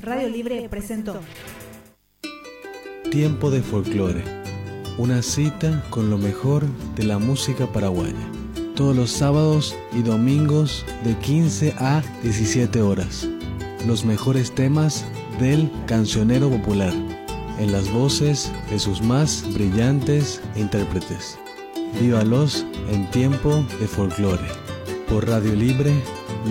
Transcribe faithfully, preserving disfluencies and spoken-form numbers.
Radio Libre presentó Tiempo de Folclore, una cita con lo mejor de la música paraguaya. Todos los sábados y domingos de quince a diecisiete horas. Los mejores temas del cancionero popular, en las voces de sus más brillantes intérpretes. Vívalos en Tiempo de Folclore, por Radio Libre